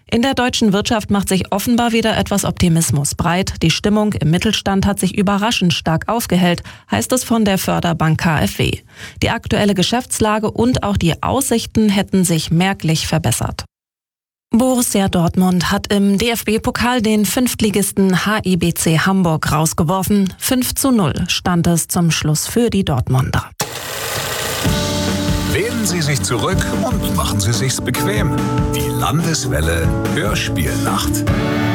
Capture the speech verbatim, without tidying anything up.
In der deutschen Wirtschaft macht sich offenbar wieder etwas Optimismus breit. Die Stimmung im Mittelstand hat sich überraschend stark aufgehellt, heißt es von der Förderbank KfW. Die aktuelle Geschäftslage und auch die Aussichten hätten sich merklich verbessert. Borussia Dortmund hat im D F B-Pokal den Fünftligisten H I B C Hamburg rausgeworfen. fünf zu null stand es zum Schluss für die Dortmunder. Lehnen Sie sich zurück und machen Sie sich's bequem. Die Landeswelle Hörspielnacht.